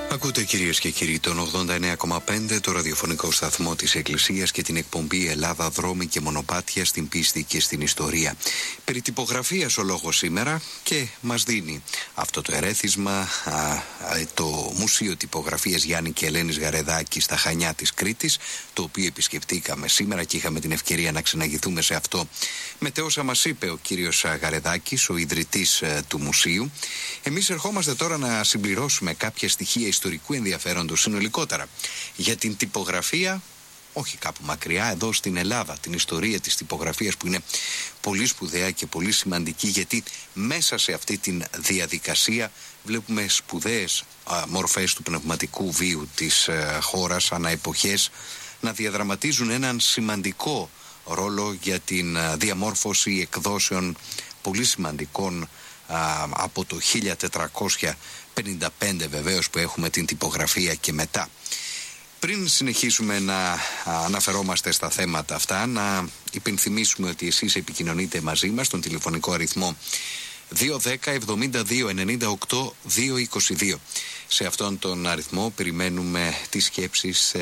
Ακούτε κυρίες και κύριοι τον 89,5, το ραδιοφωνικό σταθμό της Εκκλησίας και την εκπομπή Ελλάδα, δρόμοι και μονοπάτια στην πίστη και στην ιστορία. Περί τυπογραφίας ο λόγος σήμερα και μας δίνει αυτό το ερέθισμα το Μουσείο Τυπογραφίας Γιάννη και Ελένης Γαρεδάκη στα Χανιά της Κρήτης, το οποίο επισκεφτήκαμε σήμερα και είχαμε την ευκαιρία να ξεναγηθούμε σε αυτό με όσα μας είπε ο κύριος Γαρεδάκης, ο ιδρυτής του μουσείου. Εμείς ερχόμαστε τώρα να συμπληρώσουμε κάποια στοιχεία ιστορικού ενδιαφέροντος συνολικότερα για την τυπογραφία, όχι κάπου μακριά, εδώ στην Ελλάδα, την ιστορία της τυπογραφίας που είναι πολύ σπουδαία και πολύ σημαντική, γιατί μέσα σε αυτή την διαδικασία βλέπουμε σπουδαίες μορφές του πνευματικού βίου της χώρας ανά εποχές να διαδραματίζουν έναν σημαντικό ρόλο για την διαμόρφωση εκδόσεων πολύ σημαντικών από το 1455 βεβαίως που έχουμε την τυπογραφία και μετά. Πριν συνεχίσουμε να αναφερόμαστε στα θέματα αυτά, να υπενθυμίσουμε ότι εσείς επικοινωνείτε μαζί μας στον τηλεφωνικό αριθμό 210-72-98-222. Σε αυτόν τον αριθμό περιμένουμε τις σκέψεις,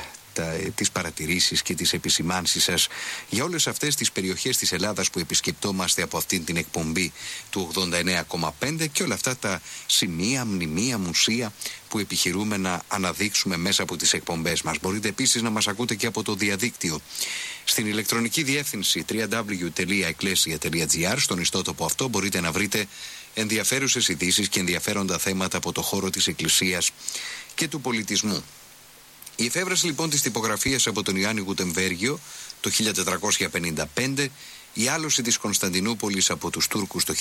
τις παρατηρήσεις και τις επισημάνσεις σας για όλες αυτές τις περιοχές της Ελλάδας που επισκεπτόμαστε από αυτήν την εκπομπή του 89,5 και όλα αυτά τα σημεία, μνημεία, μουσεία που επιχειρούμε να αναδείξουμε μέσα από τις εκπομπές μας. Μπορείτε επίσης να μας ακούτε και από το διαδίκτυο στην ηλεκτρονική διεύθυνση www.ecclesia.gr. Στον ιστότοπο αυτό μπορείτε να βρείτε ενδιαφέρουσες ειδήσεις και ενδιαφέροντα θέματα από το χώρο της Εκκλησίας και του πολιτισμού. Η εφεύρεση λοιπόν της τυπογραφίας από τον Ιωάννη Γουτεμβέργιο το 1455, η άλωση της Κωνσταντινούπολης από τους Τούρκους το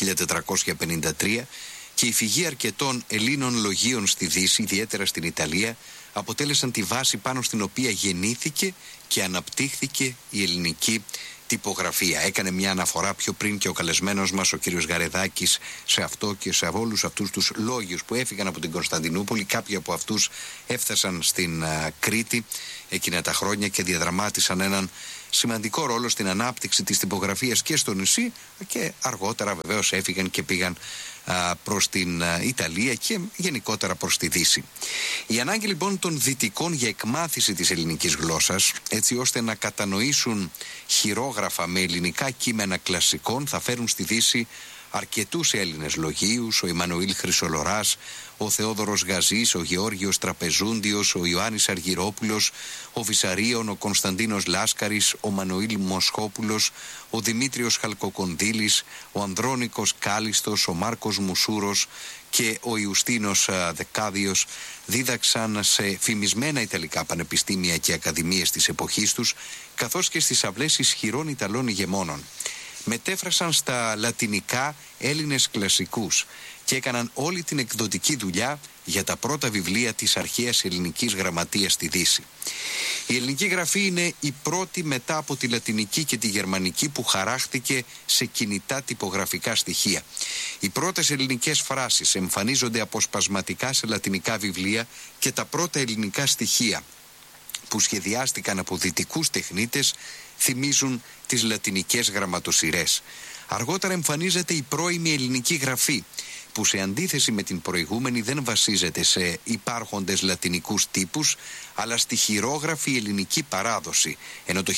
1453 και η φυγή αρκετών Ελλήνων λογίων στη Δύση, ιδιαίτερα στην Ιταλία, αποτέλεσαν τη βάση πάνω στην οποία γεννήθηκε και αναπτύχθηκε η ελληνική τυπογραφία. Έκανε μια αναφορά πιο πριν και ο καλεσμένος μας, ο κύριος Γαρεδάκης, σε αυτό και σε όλους αυτούς τους λόγιους που έφυγαν από την Κωνσταντινούπολη. Κάποιοι από αυτούς έφτασαν στην Κρήτη εκείνα τα χρόνια και διαδραμάτισαν έναν σημαντικό ρόλο στην ανάπτυξη της τυπογραφίας και στο νησί, και αργότερα βεβαίως έφυγαν και πήγαν προς την Ιταλία και γενικότερα προς τη Δύση. Η ανάγκη λοιπόν των δυτικών για εκμάθηση της ελληνικής γλώσσας, έτσι ώστε να κατανοήσουν χειρόγραφα με ελληνικά κείμενα κλασικών, θα φέρουν στη Δύση αρκετούς Έλληνες λογίους, ο Ιμμανουήλ Χρυσολοράς, ο Θεόδωρος Γαζής, ο Γεώργιος Τραπεζούντιος, ο Ιωάννης Αργυρόπουλος, ο Βυσαρίων, ο Κωνσταντίνος Λάσκαρης, ο Μανουήλ Μοσχόπουλος, ο Δημήτριος Χαλκοκονδύλης, ο Ανδρώνικος Κάλιστος, ο Μάρκος Μουσούρος και ο Ιουστίνος Δεκάδιος δίδαξαν σε φημισμένα Ιταλικά πανεπιστήμια και ακαδημίες της εποχής τους, καθώς και στις αυλές ισχυρών Ιταλών ηγεμόνων. Μετέφρασαν στα λατινικά Έλληνες κλασικούς και έκαναν όλη την εκδοτική δουλειά για τα πρώτα βιβλία της αρχαίας ελληνικής γραμματείας στη Δύση. Η ελληνική γραφή είναι η πρώτη μετά από τη λατινική και τη γερμανική που χαράχτηκε σε κινητά τυπογραφικά στοιχεία. Οι πρώτες ελληνικές φράσεις εμφανίζονται αποσπασματικά σε λατινικά βιβλία και τα πρώτα ελληνικά στοιχεία που σχεδιάστηκαν από δυτικούς τεχνίτες θυμίζουν τις λατινικές γραμματοσυρές. Αργότερα εμφανίζεται η πρώιμη ελληνική γραφή, που σε αντίθεση με την προηγούμενη δεν βασίζεται σε υπάρχοντες λατινικούς τύπους, αλλά στη χειρόγραφη ελληνική παράδοση, ενώ το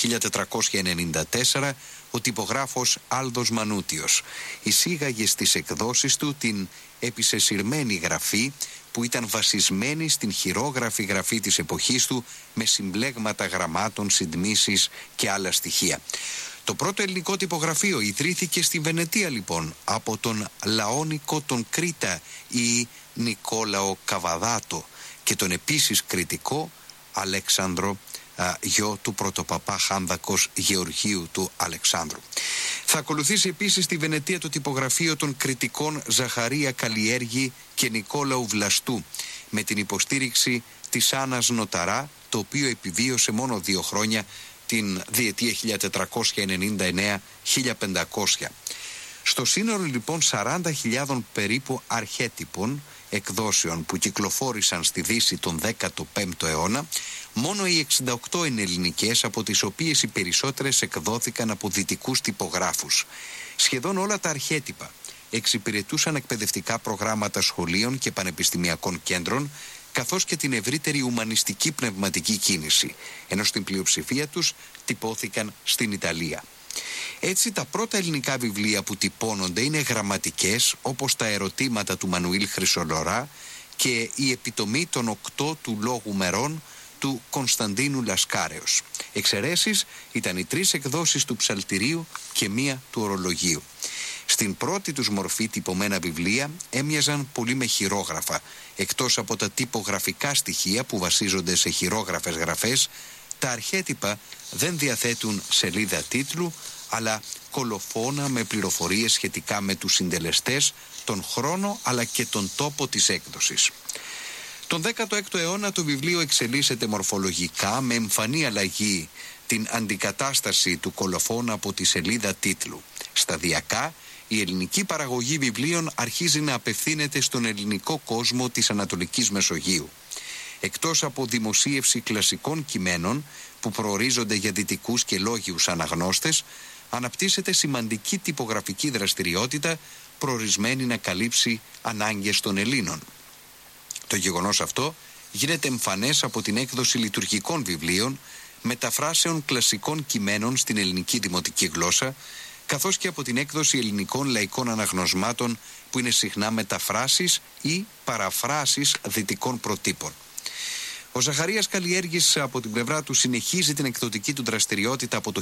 1494 ο τυπογράφος Άλδος Μανούτιος εισήγαγε στις εκδόσεις του την επισεσυρμένη γραφή, που ήταν βασισμένη στην χειρόγραφη γραφή της εποχής του με συμπλέγματα γραμμάτων, συντμήσεις και άλλα στοιχεία. Το πρώτο ελληνικό τυπογραφείο ιδρύθηκε στη Βενετία λοιπόν από τον Λαόνικο τον Κρήτα ή Νικόλαο Καβαδάτο και τον επίσης κριτικό Αλέξανδρο, γιο του πρωτοπαπά Χάνδακος Γεωργίου του Αλεξάνδρου. Θα ακολουθήσει επίσης στη Βενετία το τυπογραφείο των κριτικών Ζαχαρία Καλλιέργη και Νικόλαου Βλαστού, με την υποστήριξη της Άννας Νοταρά, το οποίο επιβίωσε μόνο 2 χρόνια, την διετία 1499-1500. Στο σύνολο λοιπόν 40.000 περίπου αρχέτυπων εκδόσεων που κυκλοφόρησαν στη Δύση τον 15ο αιώνα, μόνο οι 68 είναι ελληνικές, από τις οποίες οι περισσότερες εκδόθηκαν από δυτικούς τυπογράφους. Σχεδόν όλα τα αρχέτυπα εξυπηρετούσαν εκπαιδευτικά προγράμματα σχολείων και πανεπιστημιακών κέντρων, καθώς και την ευρύτερη ουμανιστική πνευματική κίνηση, ενώ στην πλειοψηφία τους τυπώθηκαν στην Ιταλία. Έτσι, τα πρώτα ελληνικά βιβλία που τυπώνονται είναι γραμματικές, όπως τα ερωτήματα του Μανουήλ Χρυσολορά και η επιτομή των 8 του λόγου μερών του Κωνσταντίνου Λασκάρεως. Εξαιρέσεις ήταν οι 3 εκδόσεις του Ψαλτηρίου και 1 του Ορολογίου. Στην πρώτη τους μορφή τυπωμένα βιβλία έμοιαζαν πολύ με χειρόγραφα. Εκτός από τα τυπογραφικά στοιχεία που βασίζονται σε χειρόγραφες γραφές, τα αρχέτυπα δεν διαθέτουν σελίδα τίτλου, αλλά κολοφόνα με πληροφορίες σχετικά με τους συντελεστές, τον χρόνο αλλά και τον τόπο της έκδοσης. Τον 16ο αιώνα το βιβλίο εξελίσσεται μορφολογικά με εμφανή αλλαγή την αντικατάσταση του κολοφόνα από τη σελίδα τίτλου. Σταδιακά η ελληνική παραγωγή βιβλίων αρχίζει να απευθύνεται στον ελληνικό κόσμο της Ανατολικής Μεσογείου. Εκτός από δημοσίευση κλασικών κειμένων που προορίζονται για δυτικούς και λόγιους αναγνώστες, αναπτύσσεται σημαντική τυπογραφική δραστηριότητα προορισμένη να καλύψει ανάγκες των Ελλήνων. Το γεγονός αυτό γίνεται εμφανές από την έκδοση λειτουργικών βιβλίων, μεταφράσεων κλασικών κειμένων στην ελληνική δημοτική γλώσσα, καθώς και από την έκδοση ελληνικών λαϊκών αναγνωσμάτων που είναι συχνά μεταφράσεις ή παραφράσεις δυτικών προτύπων. Ο Ζαχαρίας Καλλιέργης από την πλευρά του συνεχίζει την εκδοτική του δραστηριότητα από το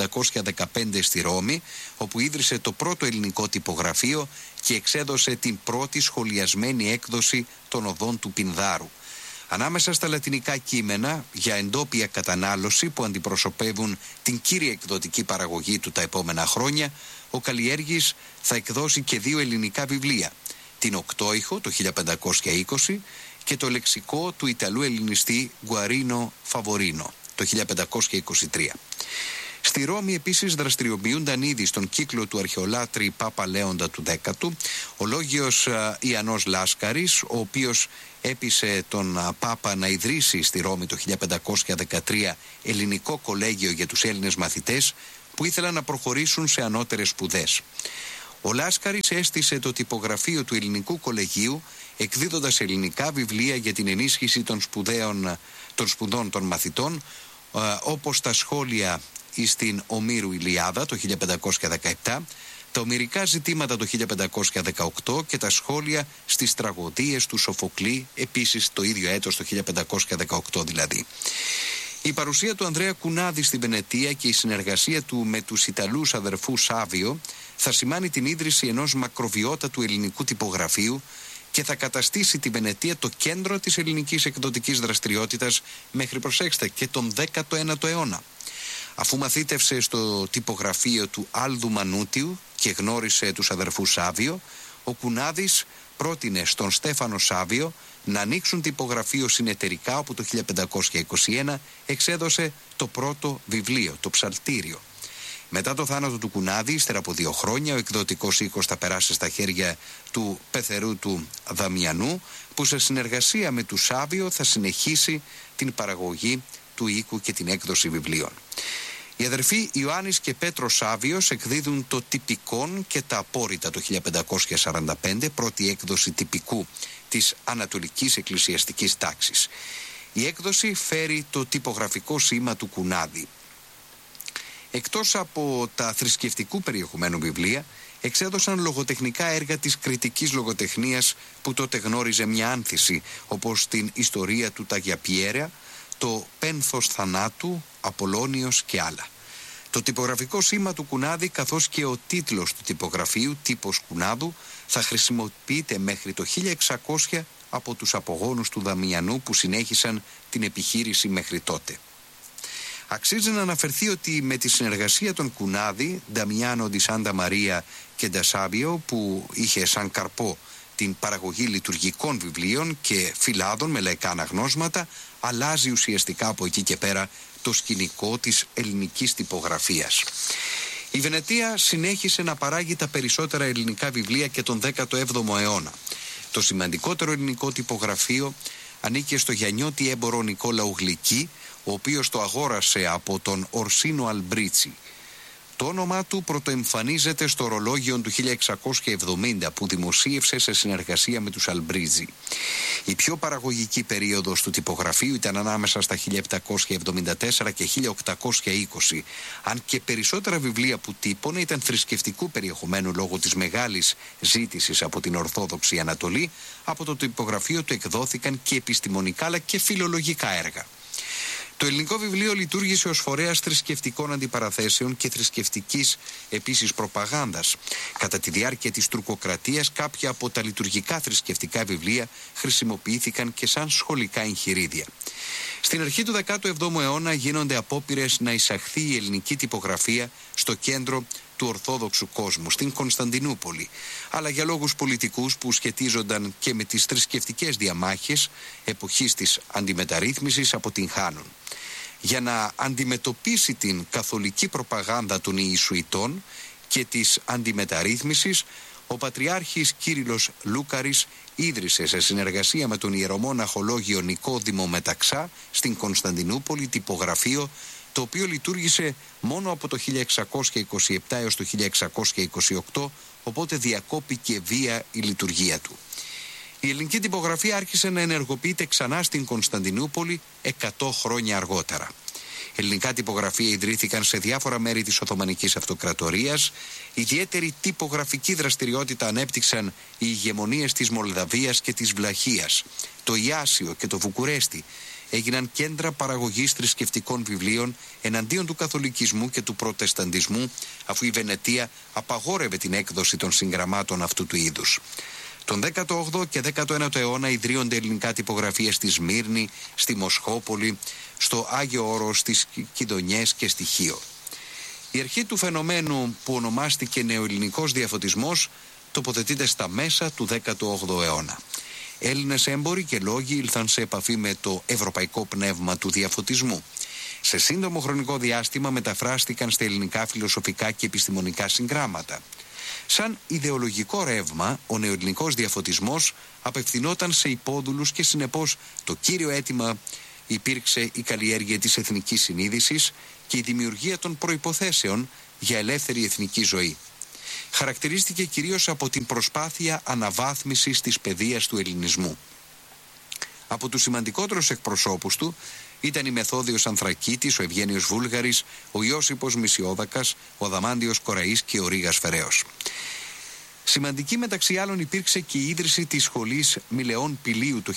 1515 στη Ρώμη, όπου ίδρυσε το πρώτο ελληνικό τυπογραφείο και εξέδωσε την πρώτη σχολιασμένη έκδοση των οδών του Πινδάρου. Ανάμεσα στα λατινικά κείμενα για εντόπια κατανάλωση που αντιπροσωπεύουν την κύρια εκδοτική παραγωγή του τα επόμενα χρόνια, ο Καλλιέργης θα εκδώσει και 2 ελληνικά βιβλία, την Οκτώηχο το 1520 και το λεξικό του Ιταλού ελληνιστή Γκουαρίνο Φαβορίνο το 1523. Στη Ρώμη επίσης δραστηριοποιούνταν ήδη στον κύκλο του αρχαιολάτρη Πάπα Λέοντα του 10ου ο λόγιος Ιαννός Λάσκαρης, ο οποίος έπεισε τον Πάπα να ιδρύσει στη Ρώμη το 1513 ελληνικό κολέγιο για τους Έλληνες μαθητές που ήθελαν να προχωρήσουν σε ανώτερες σπουδές. Ο Λάσκαρης έστησε το τυπογραφείο του ελληνικού κολεγίου, εκδίδοντας ελληνικά βιβλία για την ενίσχυση των σπουδών των μαθητών, όπως τα σχόλια στην Ομήρου Ηλιάδα το 1517, τα ομηρικά ζητήματα το 1518 και τα σχόλια στις τραγωδίες του Σοφοκλή, επίσης το ίδιο έτος, το 1518 δηλαδή. Η παρουσία του Ανδρέα Κουνάδη στην Βενετία και η συνεργασία του με τους Ιταλούς αδερφούς Σάβιο θα σημάνει την ίδρυση ενός μακροβιότατου ελληνικού τυπογραφείου και θα καταστήσει τη Βενετία το κέντρο της ελληνικής εκδοτικής δραστηριότητας μέχρι, προσέξτε, και τον 19ο αιώνα. Αφού μαθήτευσε στο τυπογραφείο του Άλδου Μανούτιου και γνώρισε τους αδερφούς Σάβιο, ο Κουνάδης πρότεινε στον Στέφανο Σάβιο να ανοίξουν τυπογραφείο συνεταιρικά, όπου το 1521 εξέδωσε το πρώτο βιβλίο, το Ψαλτήριο. Μετά το θάνατο του Κουνάδη, ύστερα από 2 χρόνια, ο εκδοτικός οίκος θα περάσει στα χέρια του πεθερού του Δαμιανού, που σε συνεργασία με του Σάβιο θα συνεχίσει την παραγωγή του οίκου και την έκδοση βιβλίων. Οι αδερφοί Ιωάννης και Πέτρος Σάβιος εκδίδουν το Τυπικόν και τα Απόρριτα το 1545, πρώτη έκδοση τυπικού της Ανατολικής Εκκλησιαστικής Τάξης. Η έκδοση φέρει το τυπογραφικό σήμα του Κουνάδη. Εκτός από τα θρησκευτικού περιεχομένου βιβλία, εξέδωσαν λογοτεχνικά έργα της κριτικής λογοτεχνίας που τότε γνώριζε μια άνθηση, όπως την ιστορία του Ταγιαπιέρα, το Πένθος Θανάτου, Απολώνιος και άλλα. Το τυπογραφικό σήμα του Κουνάδη, καθώς και ο τίτλος του τυπογραφείου, τύπος Κουνάδου, θα χρησιμοποιείται μέχρι το 1600 από τους απογόνους του Δαμιανού που συνέχισαν την επιχείρηση μέχρι τότε. Αξίζει να αναφερθεί ότι με τη συνεργασία των Κουνάδη, Νταμιάνο ντι Σάντα Μαρία και Ντασάβιο, που είχε σαν καρπό την παραγωγή λειτουργικών βιβλίων και φυλάδων με λαϊκά αναγνώσματα, αλλάζει ουσιαστικά από εκεί και πέρα το σκηνικό της ελληνικής τυπογραφίας. Η Βενετία συνέχισε να παράγει τα περισσότερα ελληνικά βιβλία και τον 17ο αιώνα. Το σημαντικότερο ελληνικό τυπογραφείο ανήκε στο γιαννιώτη έμπορο Νικόλαου Γλυκή, ο οποίος το αγόρασε από τον Ορσίνο Αλμπρίτσι. Το όνομά του πρωτοεμφανίζεται στο ορολόγιο του 1670 που δημοσίευσε σε συνεργασία με τους Αλμπρίτζι. Η πιο παραγωγική περίοδος του τυπογραφείου ήταν ανάμεσα στα 1774 και 1820, αν και περισσότερα βιβλία που τύπωνε ήταν θρησκευτικού περιεχομένου λόγω της μεγάλης ζήτησης από την Ορθόδοξη Ανατολή. Από το τυπογραφείο του εκδόθηκαν και επιστημονικά αλλά και φιλολογικά έργα. Το ελληνικό βιβλίο λειτουργήσε ως φορέας θρησκευτικών αντιπαραθέσεων και θρησκευτικής επίσης προπαγάνδας. Κατά τη διάρκεια της τουρκοκρατίας, κάποια από τα λειτουργικά θρησκευτικά βιβλία χρησιμοποιήθηκαν και σαν σχολικά εγχειρίδια. Στην αρχή του 17ου αιώνα γίνονται απόπειρες να εισαχθεί η ελληνική τυπογραφία στο κέντρο του Ορθόδοξου κόσμου, στην Κωνσταντινούπολη, αλλά για λόγους πολιτικούς που σχετίζονταν και με τις θρησκευτικές διαμάχες εποχής της αντιμεταρρύθμισης αποτυγχάνουν. Για να αντιμετωπίσει την καθολική προπαγάνδα των Ιησουητών και της αντιμεταρρύθμισης, ο Πατριάρχης Κύριλλος Λούκαρης ίδρυσε σε συνεργασία με τον ιερομόναχο Λόγιο Νικόδημο Μεταξά στην Κωνσταντινούπολη τυπογραφείο, το οποίο λειτουργήσε μόνο από το 1627 έως το 1628, οπότε διακόπηκε βία η λειτουργία του. Η ελληνική τυπογραφία άρχισε να ενεργοποιείται ξανά στην Κωνσταντινούπολη 100 χρόνια αργότερα. Ελληνικά τυπογραφεία ιδρύθηκαν σε διάφορα μέρη της Οθωμανικής Αυτοκρατορίας. Ιδιαίτερη τυπογραφική δραστηριότητα ανέπτυξαν οι ηγεμονίες της Μολδαβίας και της Βλαχίας. Το Ιάσιο και το Βουκουρέστι έγιναν κέντρα παραγωγής θρησκευτικών βιβλίων εναντίον του καθολικισμού και του προτεσταντισμού, αφού η Βενετία απαγόρευε την έκδοση των συγγραμμάτων αυτού του είδους. Τον 18ο και 19ο αιώνα ιδρύονται ελληνικά τυπογραφία στη Σμύρνη, στη Μοσχόπολη, στο Άγιο Όρος, στις Κιδωνιές και στη Χίο. Η αρχή του φαινομένου που ονομάστηκε νεοελληνικός διαφωτισμός τοποθετείται στα μέσα του 18ου αιώνα. Έλληνες έμποροι και λόγοι ήλθαν σε επαφή με το ευρωπαϊκό πνεύμα του διαφωτισμού. Σε σύντομο χρονικό διάστημα μεταφράστηκαν στα ελληνικά φιλοσοφικά και επιστημονικά συγγράμματα. Σαν ιδεολογικό ρεύμα, ο νεοελληνικός διαφωτισμός απευθυνόταν σε υπόδουλους και συνεπώς το κύριο αίτημα υπήρξε η καλλιέργεια της εθνικής συνείδησης και η δημιουργία των προϋποθέσεων για ελεύθερη εθνική ζωή. Χαρακτηρίστηκε κυρίως από την προσπάθεια αναβάθμισης της παιδείας του ελληνισμού. Από τους σημαντικότερους εκπροσώπους του ήταν η Μεθόδιος Ανθρακίτης, ο Ευγένιος Βούλγαρης, ο Ιώσιπος Μησιόδακας, ο Αδαμάντιος Κοραής και ο Ρήγας Φεραίος. Σημαντική μεταξύ άλλων υπήρξε και η ίδρυση της σχολής Μιλεών Πηλίου το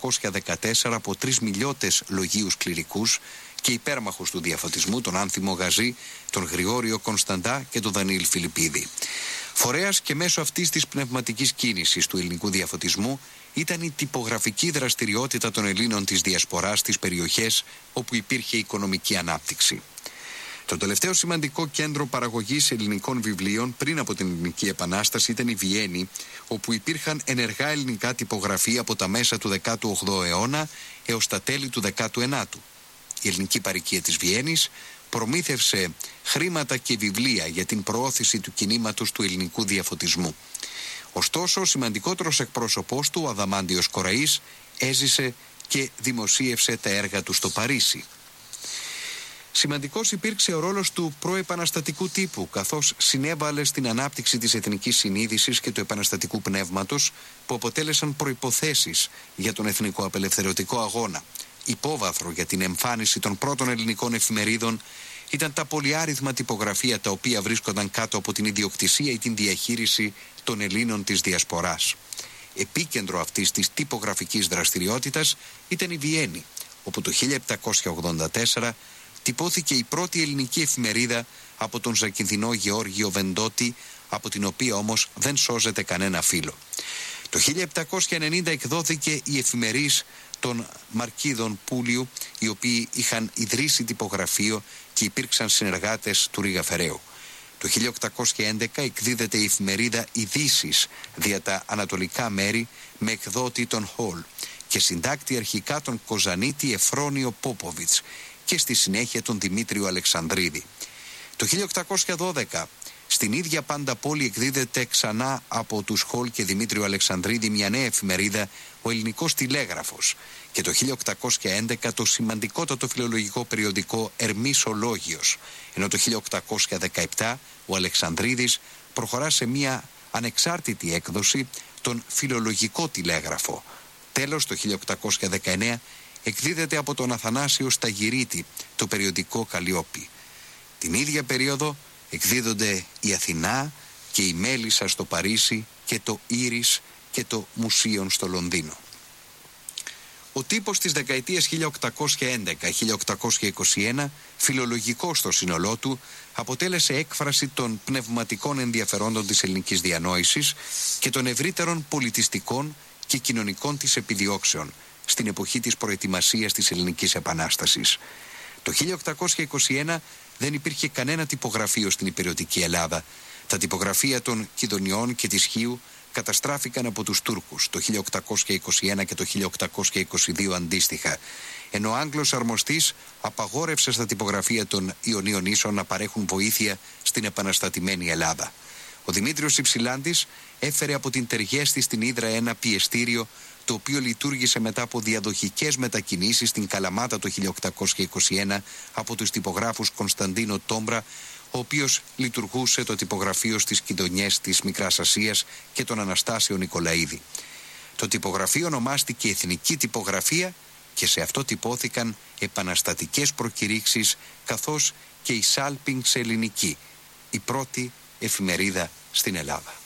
1814 από 3 μιλιώτες λογίους κληρικούς και υπέρμαχους του διαφωτισμού, τον Άνθιμο Γαζή, τον Γρηγόριο Κωνσταντά και τον Δανίλ Φιλιππίδη. Φορέας και μέσω αυτής της πνευματικής κίνησης του ελληνικού διαφωτισμού ήταν η τυπογραφική δραστηριότητα των Ελλήνων της Διασποράς στις περιοχές όπου υπήρχε οικονομική ανάπτυξη. Το τελευταίο σημαντικό κέντρο παραγωγής ελληνικών βιβλίων πριν από την Ελληνική Επανάσταση ήταν η Βιέννη, όπου υπήρχαν ενεργά ελληνικά τυπογραφεία από τα μέσα του 18ου αιώνα έως τα τέλη του 19ου. Η ελληνική παροικία της Βιέννης προμήθευσε χρήματα και βιβλία για την προώθηση του κινήματος του ελληνικού διαφωτισμού. Ωστόσο, ο σημαντικότερος εκπρόσωπός του, ο Αδαμάντιος Κοραής, έζησε και δημοσίευσε τα έργα του στο Παρίσι. Σημαντικός υπήρξε ο ρόλος του προεπαναστατικού τύπου, καθώς συνέβαλε στην ανάπτυξη της εθνικής συνείδησης και του επαναστατικού πνεύματος, που αποτέλεσαν προϋποθέσεις για τον εθνικό απελευθερωτικό αγώνα. Υπόβαθρο για την εμφάνιση των πρώτων ελληνικών εφημερίδων ήταν τα πολυάριθμα τυπογραφεία τα οποία βρίσκονταν κάτω από την ιδιοκτησία ή την διαχείριση των Ελλήνων της Διασποράς. Επίκεντρο αυτής της τυπογραφικής δραστηριότητας ήταν η Βιέννη, όπου το 1784 τυπώθηκε η πρώτη ελληνική εφημερίδα από τον Ζακυνθινό Γεώργιο Βεντότη, από την οποία όμως δεν σώζεται κανένα φύλλο. Το 1790 εκδόθηκε η εφημερής των Μαρκίδων Πούλιου, οι οποίοι είχαν ιδρύσει τυπογραφείο και υπήρξαν συνεργάτες του Ρήγα Φεραίου. Το 1811 εκδίδεται η εφημερίδα Ειδήσεις δια τα ανατολικά μέρη με εκδότη τον Χολ και συντάκτη αρχικά τον Κοζανίτη Εφρόνιο Πόποβιτς και στη συνέχεια τον Δημήτριο Αλεξανδρίδη. Το 1812 στην ίδια πάντα πόλη εκδίδεται ξανά από τους Χολ και Δημήτριο Αλεξανδρίδη μια νέα εφημερίδα, ο Ελληνικός Τηλέγραφος, και το 1811 το σημαντικότατο φιλολογικό περιοδικό Ερμής ο Λόγιος, ενώ το 1817 ο Αλεξανδρίδης προχωρά σε μια ανεξάρτητη έκδοση, τον Φιλολογικό Τηλέγραφο. Τέλος, το 1819 εκδίδεται από τον Αθανάσιο Σταγυρίτη το περιοδικό Καλλιόπη. Την ίδια περίοδο εκδίδονται η Αθηνά και η Μέλισσα στο Παρίσι και το Ήρις και το Μουσείον στο Λονδίνο. Ο τύπος της δεκαετίας 1811-1821, φιλολογικός στο σύνολό του, αποτέλεσε έκφραση των πνευματικών ενδιαφερόντων της ελληνικής διανόησης και των ευρύτερων πολιτιστικών και κοινωνικών της επιδιώξεων στην εποχή της προετοιμασίας της Ελληνικής Επανάστασης. Το 1821 δεν υπήρχε κανένα τυπογραφείο στην υπηρετική Ελλάδα. Τα τυπογραφεία των Κιδωνιών και της Χίου καταστράφηκαν από τους Τούρκους το 1821 και το 1822 αντίστοιχα, ενώ ο Άγγλος αρμοστής απαγόρευσε στα τυπογραφεία των Ιωνίων Ίσων να παρέχουν βοήθεια στην επαναστατημένη Ελλάδα. Ο Δημήτριος Υψηλάντης έφερε από την Τεργέστη στην Ύδρα ένα πιεστήριο, το οποίο λειτουργήσε μετά από διαδοχικές μετακινήσεις στην Καλαμάτα το 1821 από τους τυπογράφους Κωνσταντίνο Τόμπρα, ο οποίος λειτουργούσε το τυπογραφείο στις Κιδωνιές της Μικράς Ασίας και τον Αναστάσιο Νικολαίδη. Το τυπογραφείο ονομάστηκε Εθνική Τυπογραφία και σε αυτό τυπώθηκαν επαναστατικές προκηρύξεις, καθώς και η Σάλπινγκς Ελληνική, η πρώτη εφημερίδα στην Ελλάδα.